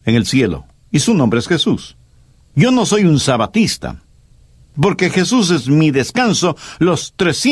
en el cielo, y su nombre es Jesús. Yo no soy un sabatista, porque Jesús es mi descanso los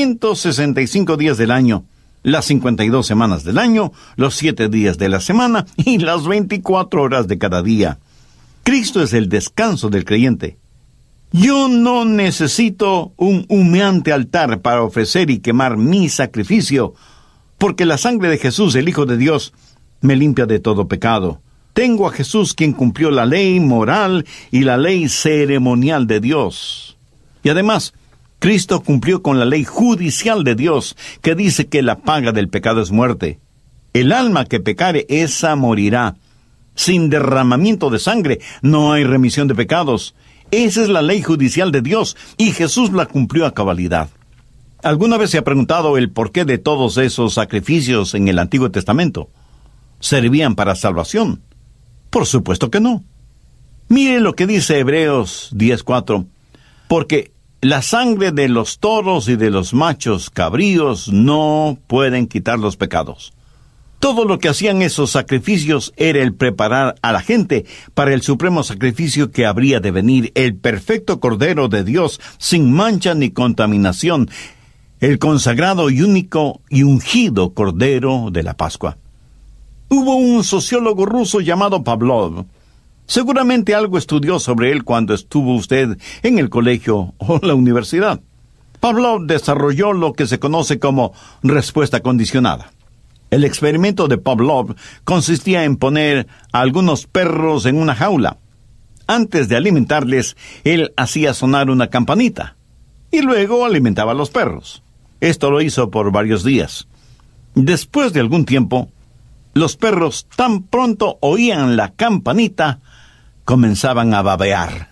365 días del año, las 52 semanas del año, los 7 días de la semana y las 24 horas de cada día. Cristo es el descanso del creyente. Yo no necesito un humeante altar para ofrecer y quemar mi sacrificio, porque la sangre de Jesús, el Hijo de Dios, me limpia de todo pecado. Tengo a Jesús quien cumplió la ley moral y la ley ceremonial de Dios. Y además, Cristo cumplió con la ley judicial de Dios, que dice que la paga del pecado es muerte. El alma que pecare, esa morirá. Sin derramamiento de sangre no hay remisión de pecados. Esa es la ley judicial de Dios, y Jesús la cumplió a cabalidad. ¿Alguna vez se ha preguntado el porqué de todos esos sacrificios en el Antiguo Testamento? ¿Servían para salvación? Por supuesto que no. Mire lo que dice Hebreos 10:4. Porque la sangre de los toros y de los machos cabríos no pueden quitar los pecados. Todo lo que hacían esos sacrificios era el preparar a la gente para el supremo sacrificio que habría de venir, el perfecto Cordero de Dios, sin mancha ni contaminación, el consagrado y único y ungido Cordero de la Pascua. Hubo un sociólogo ruso llamado Pavlov. Seguramente algo estudió sobre él cuando estuvo usted en el colegio o la universidad. Pavlov desarrolló lo que se conoce como respuesta condicionada. El experimento de Pavlov consistía en poner a algunos perros en una jaula. Antes de alimentarles, él hacía sonar una campanita y luego alimentaba a los perros. Esto lo hizo por varios días. Después de algún tiempo, los perros tan pronto oían la campanita, comenzaban a babear.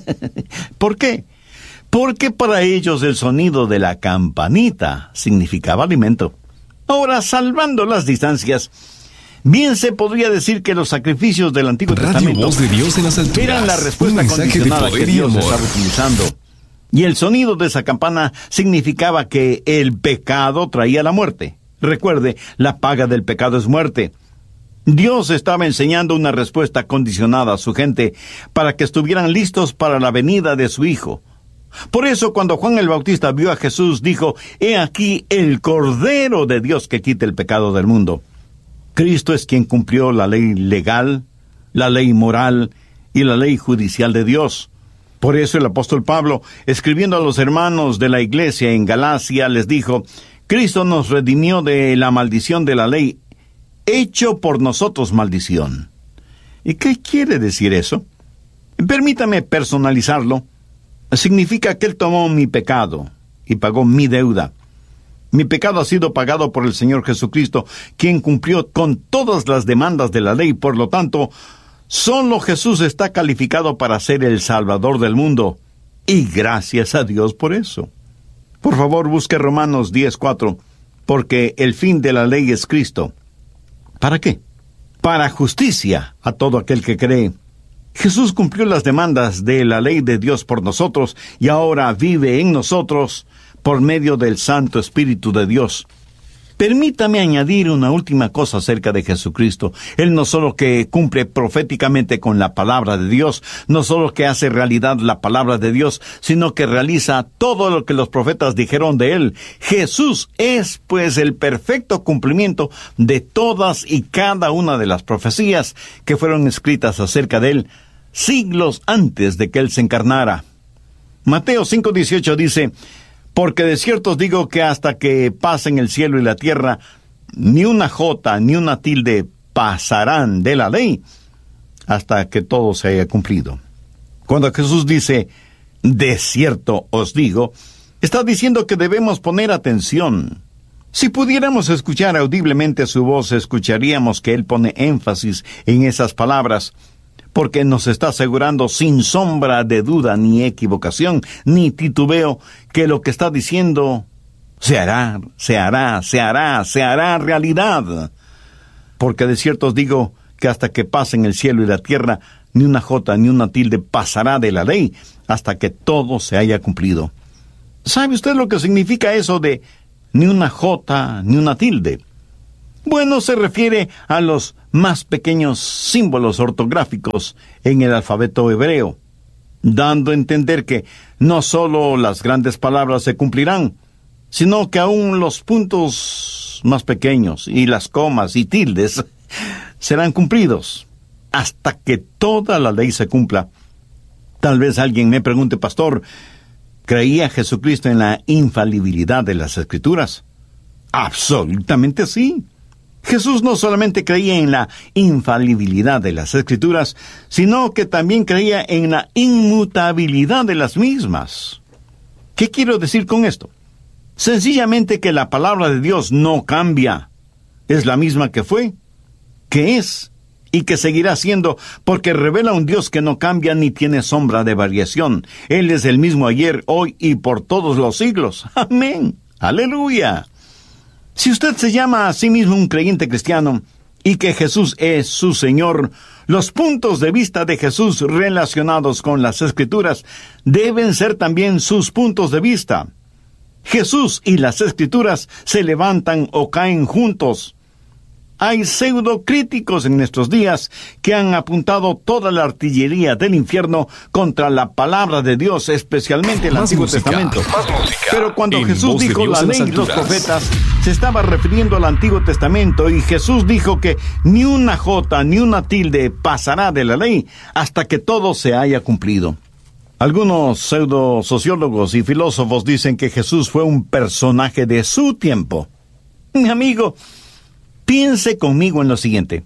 ¿Por qué? Porque para ellos el sonido de la campanita significaba alimento. Ahora, salvando las distancias, bien se podría decir que los sacrificios del Antiguo Testamento Voz de Dios en las alturas, eran la respuesta condicionada que Dios estaba utilizando. Y el sonido de esa campana significaba que el pecado traía la muerte. Recuerde, la paga del pecado es muerte. Dios estaba enseñando una respuesta condicionada a su gente para que estuvieran listos para la venida de su Hijo. Por eso, cuando Juan el Bautista vio a Jesús, dijo: «He aquí el Cordero de Dios que quita el pecado del mundo». Cristo es quien cumplió la ley legal, la ley moral y la ley judicial de Dios. Por eso el apóstol Pablo, escribiendo a los hermanos de la iglesia en Galacia, les dijo: «Cristo nos redimió de la maldición de la ley, hecho por nosotros maldición». ¿Y qué quiere decir eso? Permítame personalizarlo. Significa que Él tomó mi pecado y pagó mi deuda. Mi pecado ha sido pagado por el Señor Jesucristo, quien cumplió con todas las demandas de la ley. Por lo tanto, solo Jesús está calificado para ser el Salvador del mundo. Y gracias a Dios por eso. Por favor, busque Romanos 10:4, porque el fin de la ley es Cristo. ¿Para qué? Para justicia a todo aquel que cree. Jesús cumplió las demandas de la ley de Dios por nosotros y ahora vive en nosotros por medio del Santo Espíritu de Dios. Permítame añadir una última cosa acerca de Jesucristo. Él no solo que cumple proféticamente con la palabra de Dios, no solo que hace realidad la palabra de Dios, sino que realiza todo lo que los profetas dijeron de Él. Jesús es, pues, el perfecto cumplimiento de todas y cada una de las profecías que fueron escritas acerca de Él siglos antes de que Él se encarnara. Mateo 5:18 dice: «Porque de cierto os digo que hasta que pasen el cielo y la tierra, ni una jota ni una tilde pasarán de la ley, hasta que todo se haya cumplido». Cuando Jesús dice, «de cierto os digo», está diciendo que debemos poner atención. Si pudiéramos escuchar audiblemente su voz, escucharíamos que Él pone énfasis en esas palabras, porque nos está asegurando sin sombra de duda, ni equivocación, ni titubeo, que lo que está diciendo se hará realidad. Porque de cierto os digo que hasta que pasen el cielo y la tierra, ni una jota ni una tilde pasará de la ley, hasta que todo se haya cumplido. ¿Sabe usted lo que significa eso de ni una jota ni una tilde? Bueno, se refiere a los más pequeños símbolos ortográficos en el alfabeto hebreo, dando a entender que no solo las grandes palabras se cumplirán, sino que aún los puntos más pequeños y las comas y tildes serán cumplidos hasta que toda la ley se cumpla. Tal vez alguien me pregunte, pastor, ¿creía Jesucristo en la infalibilidad de las Escrituras? Absolutamente sí. Jesús no solamente creía en la infalibilidad de las Escrituras, sino que también creía en la inmutabilidad de las mismas. ¿Qué quiero decir con esto? Sencillamente que la palabra de Dios no cambia. Es la misma que fue, que es y que seguirá siendo, porque revela un Dios que no cambia ni tiene sombra de variación. Él es el mismo ayer, hoy y por todos los siglos. Amén. Aleluya. Si usted se llama a sí mismo un creyente cristiano y que Jesús es su Señor, los puntos de vista de Jesús relacionados con las Escrituras deben ser también sus puntos de vista. Jesús y las Escrituras se levantan o caen juntos. Hay pseudocríticos en nuestros días que han apuntado toda la artillería del infierno contra la palabra de Dios, especialmente el Antiguo Testamento. Pero cuando Jesús dijo la ley y los profetas, se estaba refiriendo al Antiguo Testamento, y Jesús dijo que ni una jota ni una tilde pasará de la ley hasta que todo se haya cumplido. Algunos pseudosociólogos y filósofos dicen que Jesús fue un personaje de su tiempo. Mi amigo, piense conmigo en lo siguiente.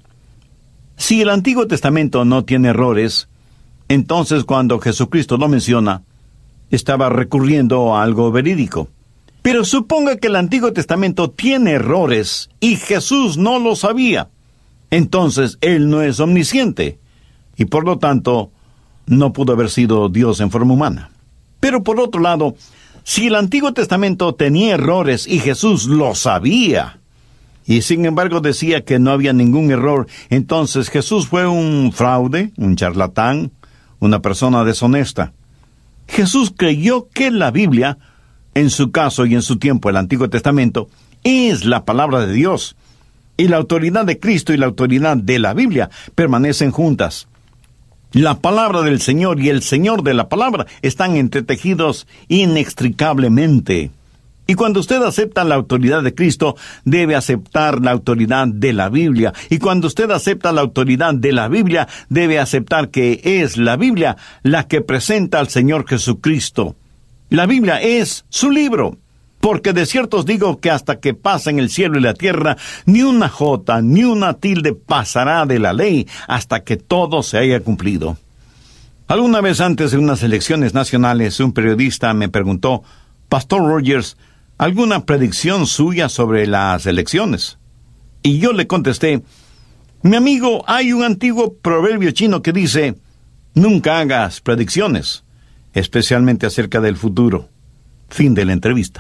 Si el Antiguo Testamento no tiene errores, entonces cuando Jesucristo lo menciona, estaba recurriendo a algo verídico. Pero suponga que el Antiguo Testamento tiene errores y Jesús no lo sabía. Entonces Él no es omnisciente y por lo tanto no pudo haber sido Dios en forma humana. Pero por otro lado, si el Antiguo Testamento tenía errores y Jesús lo sabía, y sin embargo decía que no había ningún error, entonces Jesús fue un fraude, un charlatán, una persona deshonesta. Jesús creyó que la Biblia, en su caso y en su tiempo el Antiguo Testamento, es la palabra de Dios, y la autoridad de Cristo y la autoridad de la Biblia permanecen juntas. La palabra del Señor y el Señor de la palabra están entretejidos inextricablemente. Y cuando usted acepta la autoridad de Cristo, debe aceptar la autoridad de la Biblia. Y cuando usted acepta la autoridad de la Biblia, debe aceptar que es la Biblia la que presenta al Señor Jesucristo. La Biblia es su libro. Porque de cierto os digo que hasta que pasen el cielo y la tierra, ni una jota ni una tilde pasará de la ley hasta que todo se haya cumplido. Alguna vez antes de unas elecciones nacionales, un periodista me preguntó, Pastor Rogers, ¿alguna predicción suya sobre las elecciones? Y yo le contesté, mi amigo, hay un antiguo proverbio chino que dice, nunca hagas predicciones, especialmente acerca del futuro. Fin de la entrevista.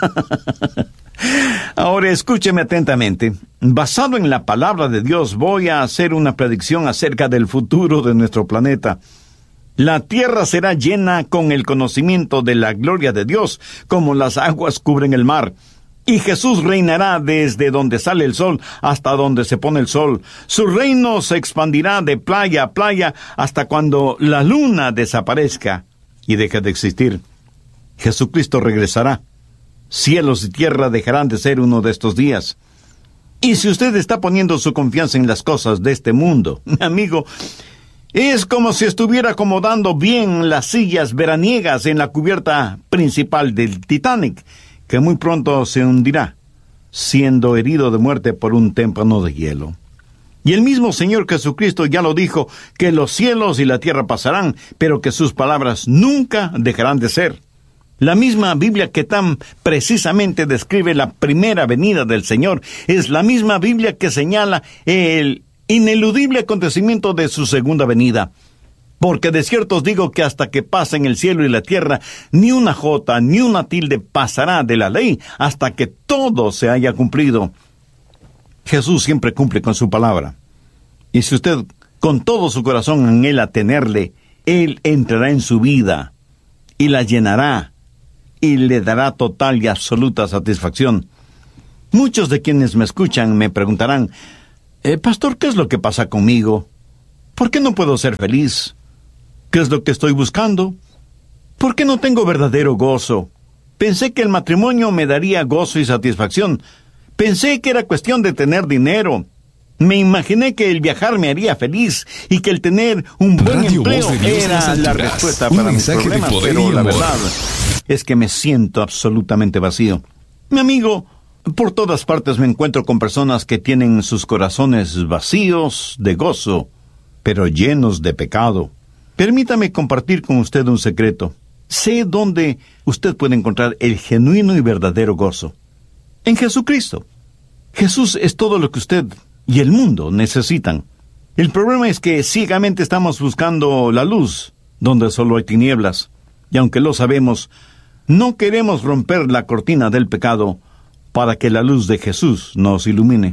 Ahora escúcheme atentamente. Basado en la palabra de Dios, voy a hacer una predicción acerca del futuro de nuestro planeta. La tierra será llena con el conocimiento de la gloria de Dios, como las aguas cubren el mar. Y Jesús reinará desde donde sale el sol hasta donde se pone el sol. Su reino se expandirá de playa a playa hasta cuando la luna desaparezca y deje de existir. Jesucristo regresará. Cielos y tierra dejarán de ser uno de estos días. Y si usted está poniendo su confianza en las cosas de este mundo, mi amigo, es como si estuviera acomodando bien las sillas veraniegas en la cubierta principal del Titanic, que muy pronto se hundirá, siendo herido de muerte por un témpano de hielo. Y el mismo Señor Jesucristo ya lo dijo, que los cielos y la tierra pasarán, pero que sus palabras nunca dejarán de ser. La misma Biblia que tan precisamente describe la primera venida del Señor es la misma Biblia que señala el ineludible acontecimiento de su segunda venida. Porque de cierto os digo que hasta que pasen el cielo y la tierra, ni una jota ni una tilde pasará de la ley hasta que todo se haya cumplido. Jesús siempre cumple con su palabra. Y si usted con todo su corazón anhela tenerle, Él entrará en su vida y la llenará y le dará total y absoluta satisfacción. Muchos de quienes me escuchan me preguntarán, Pastor, ¿qué es lo que pasa conmigo? ¿Por qué no puedo ser feliz? ¿Qué es lo que estoy buscando? ¿Por qué no tengo verdadero gozo? Pensé que el matrimonio me daría gozo y satisfacción. Pensé que era cuestión de tener dinero. Me imaginé que el viajar me haría feliz y que el tener un buen empleo era la respuesta para mis problemas, pero la verdad es que me siento absolutamente vacío. Mi amigo, por todas partes me encuentro con personas que tienen sus corazones vacíos de gozo, pero llenos de pecado. Permítame compartir con usted un secreto. Sé dónde usted puede encontrar el genuino y verdadero gozo. En Jesucristo. Jesús es todo lo que usted y el mundo necesitan. El problema es que ciegamente estamos buscando la luz, donde solo hay tinieblas. Y aunque lo sabemos, no queremos romper la cortina del pecado para que la luz de Jesús nos ilumine.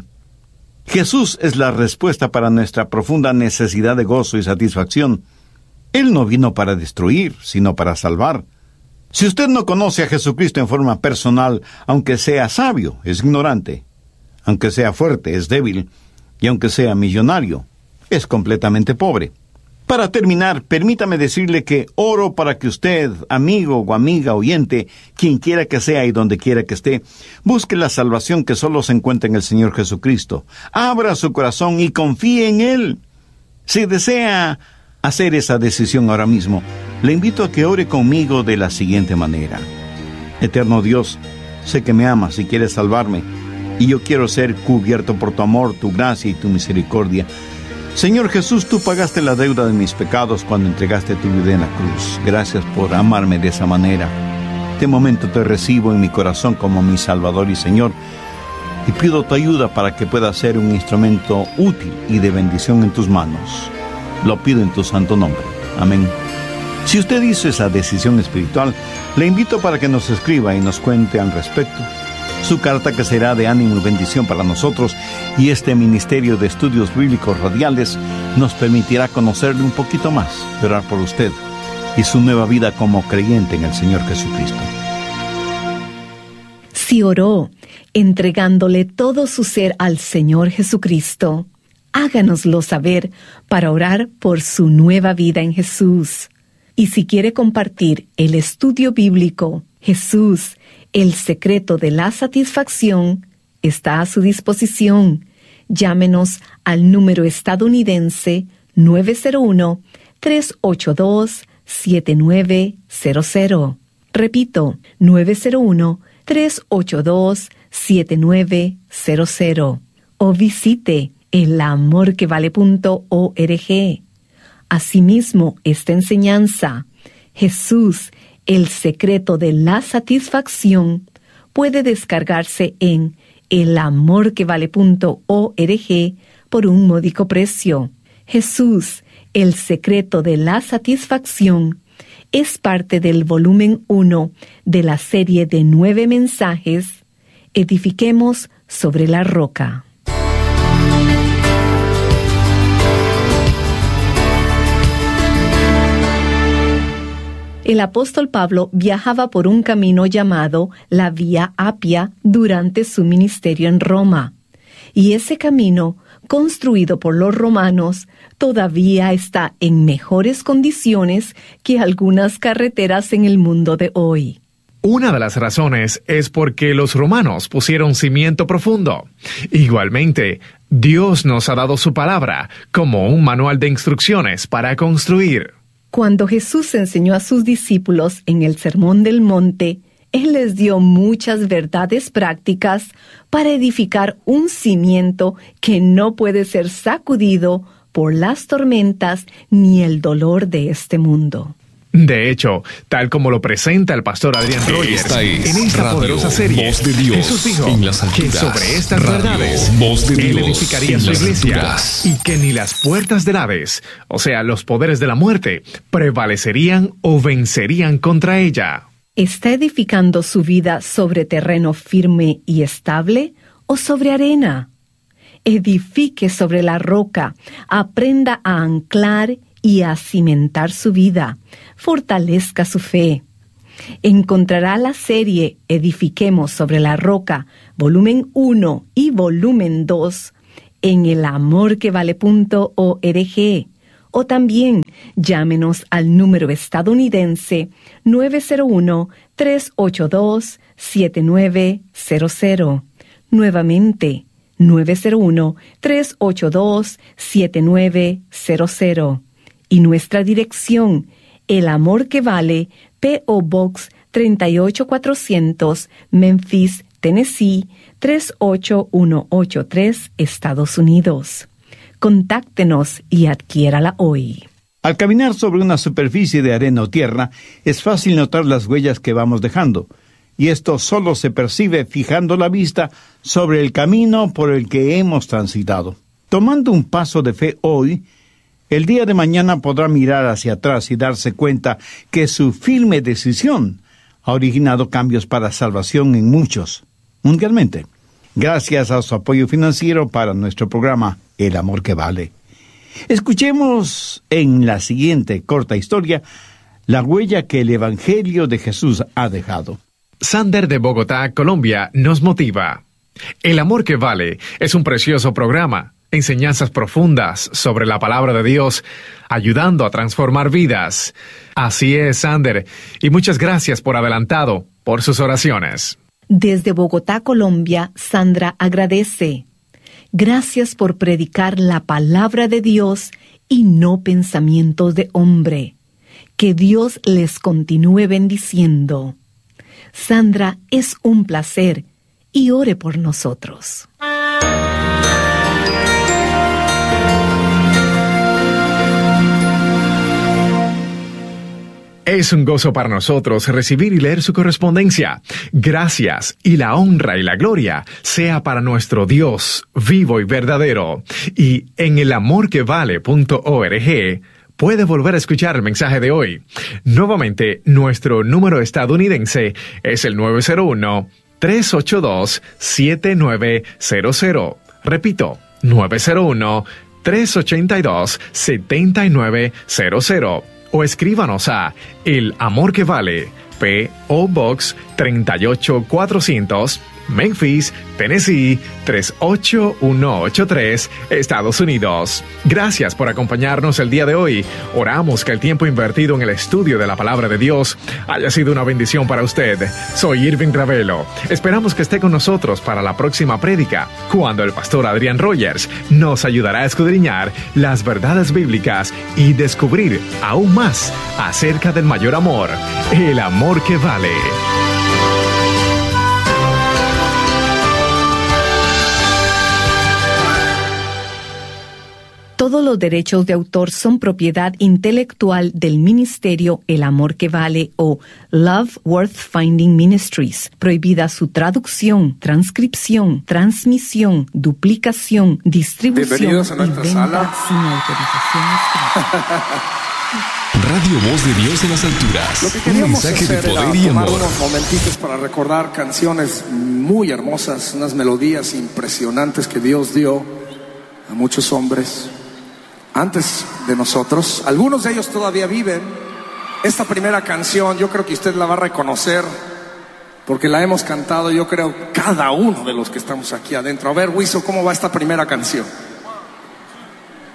Jesús es la respuesta para nuestra profunda necesidad de gozo y satisfacción. Él no vino para destruir, sino para salvar. Si usted no conoce a Jesucristo en forma personal, aunque sea sabio, es ignorante. Aunque sea fuerte, es débil. Y aunque sea millonario, es completamente pobre. Para terminar, permítame decirle que oro para que usted, amigo o amiga oyente, quien quiera que sea y donde quiera que esté, busque la salvación que solo se encuentra en el Señor Jesucristo. Abra su corazón y confíe en Él. Si desea hacer esa decisión ahora mismo, le invito a que ore conmigo de la siguiente manera. Eterno Dios, sé que me amas y quieres salvarme, y yo quiero ser cubierto por tu amor, tu gracia y tu misericordia. Señor Jesús, tú pagaste la deuda de mis pecados cuando entregaste tu vida en la cruz. Gracias por amarme de esa manera. De momento te recibo en mi corazón como mi Salvador y Señor, y pido tu ayuda para que pueda ser un instrumento útil y de bendición en tus manos. Lo pido en tu santo nombre. Amén. Si usted hizo esa decisión espiritual, le invito para que nos escriba y nos cuente al respecto. Su carta, que será de ánimo y bendición para nosotros, y este Ministerio de Estudios Bíblicos Radiales nos permitirá conocerle un poquito más, orar por usted y su nueva vida como creyente en el Señor Jesucristo. Si oró, entregándole todo su ser al Señor Jesucristo, háganoslo saber para orar por su nueva vida en Jesús. Y si quiere compartir el estudio bíblico, Jesús, el secreto de la satisfacción, está a su disposición. Llámenos al número estadounidense 901-382-7900. Repito, 901-382-7900. O visite elamorquevale.org. Asimismo, esta enseñanza, Jesús, el secreto de la satisfacción, puede descargarse en elamorquevale.org por un módico precio. Jesús, el secreto de la satisfacción, es parte del volumen 1 de la serie de 9 mensajes, Edifiquemos sobre la roca. El apóstol Pablo viajaba por un camino llamado la Vía Apia durante su ministerio en Roma. Y ese camino, construido por los romanos, todavía está en mejores condiciones que algunas carreteras en el mundo de hoy. Una de las razones es porque los romanos pusieron cimiento profundo. Igualmente, Dios nos ha dado su palabra como un manual de instrucciones para construir. Cuando Jesús enseñó a sus discípulos en el Sermón del Monte, Él les dio muchas verdades prácticas para edificar un cimiento que no puede ser sacudido por las tormentas ni el dolor de este mundo. De hecho, tal como lo presenta el pastor Adrián Rogers en esta poderosa serie, Voz de Dios, Jesús dijo en las alturas, que sobre estas radio, verdades Voz de Él Dios, edificaría en su las iglesia alturas. y que ni las puertas del Hades, o sea, los poderes de la muerte, prevalecerían o vencerían contra ella. ¿Está edificando su vida sobre terreno firme y estable o sobre arena? Edifique sobre la roca, aprenda a anclar y a cimentar su vida, fortalezca su fe. Encontrará la serie Edifiquemos sobre la roca, volumen 1 y volumen 2, en elamorquevale.org. O también llámenos al número estadounidense 901-382-7900. Nuevamente, 901-382-7900. Y nuestra dirección, El Amor que Vale, P.O. Box 38400, Memphis, Tennessee 38183, Estados Unidos. Contáctenos y adquiérala hoy. Al caminar sobre una superficie de arena o tierra, es fácil notar las huellas que vamos dejando, y esto solo se percibe fijando la vista sobre el camino por el que hemos transitado. Tomando un paso de fe hoy, el día de mañana podrá mirar hacia atrás y darse cuenta que su firme decisión ha originado cambios para salvación en muchos, mundialmente, gracias a su apoyo financiero para nuestro programa El Amor que Vale. Escuchemos en la siguiente corta historia la huella que el Evangelio de Jesús ha dejado. Sander de Bogotá, Colombia, nos motiva. El Amor que Vale es un precioso programa, enseñanzas profundas sobre la palabra de Dios, ayudando a transformar vidas. Así es, Sander, y muchas gracias por adelantado, por sus oraciones. Desde Bogotá, Colombia, Sandra agradece. Gracias por predicar la palabra de Dios y no pensamientos de hombre. Que Dios les continúe bendiciendo. Sandra, es un placer y ore por nosotros. Es un gozo para nosotros recibir y leer su correspondencia. Gracias, y la honra y la gloria sea para nuestro Dios vivo y verdadero. Y en elamorquevale.org puede volver a escuchar el mensaje de hoy. Nuevamente, nuestro número estadounidense es el 901-382-7900. Repito, 901-382-7900. O escríbanos a El Amor que Vale, P.O. Box 38400, Memphis, Tennessee 38183, Estados Unidos. Gracias por acompañarnos el día de hoy. Oramos que el tiempo invertido en el estudio de la palabra de Dios haya sido una bendición para usted. Soy Irving Ravelo. Esperamos que esté con nosotros para la próxima prédica, cuando el pastor Adrian Rogers nos ayudará a escudriñar las verdades bíblicas y descubrir aún más acerca del mayor amor, el amor que vale. Todos los derechos de autor son propiedad intelectual del ministerio El Amor que Vale o Love Worth Finding Ministries. Prohibida su traducción, transcripción, transmisión, duplicación, distribución y venta sala. Sin autorización escrita. Radio Voz de Dios en las alturas. Lo que queríamos un mensaje de hacer poder era y tomar amor. unos momentitos para recordar canciones muy hermosas, unas melodías impresionantes que Dios dio a muchos hombres antes de nosotros. Algunos de ellos todavía viven. Esta primera canción yo creo que usted la va a reconocer porque la hemos cantado, yo creo, cada uno de los que estamos aquí adentro. A ver, Wiso, ¿cómo va esta primera canción?